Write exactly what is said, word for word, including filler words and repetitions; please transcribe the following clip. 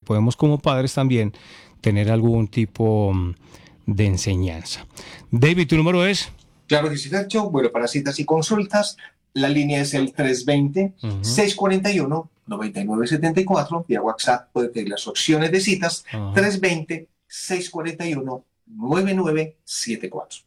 podemos como padres también tener algún tipo de enseñanza. David, ¿tu número es? Claro que sí, Fercho. Bueno, para citas y consultas, la línea es el tres dos cero, seis cuatro uno, nueve nueve siete cuatro. Vía WhatsApp puede pedir las opciones de citas. Ajá. tres dos cero, seis cuatro uno, nueve nueve siete cuatro.